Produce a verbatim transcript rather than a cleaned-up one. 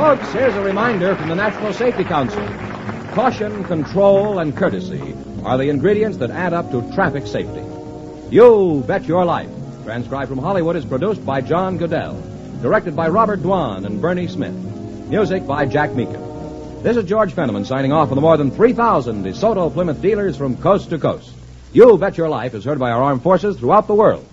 Folks, here's a reminder from the National Safety Council. Caution, control, and courtesy are the ingredients that add up to traffic safety. You Bet Your Life, transcribed from Hollywood, is produced by John Goodell. Directed by Robert Dwan and Bernie Smith. Music by Jack Meakin. This is George Fenneman signing off for the more than three thousand DeSoto Plymouth dealers from coast to coast. You Bet Your Life is heard by our armed forces throughout the world.